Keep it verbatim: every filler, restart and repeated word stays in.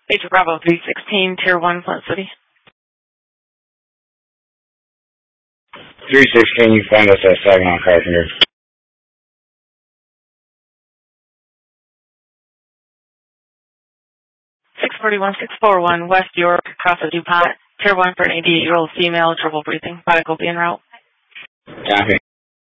Agent Bravo three sixteen, Tier one, Flint City. three sixteen, you find us at Saginaw Carpenter. six forty-one, six forty-one, West York, across the DuPont. Tier one for an eighty-eight-year-old female, trouble breathing. Product will be en route. Copy.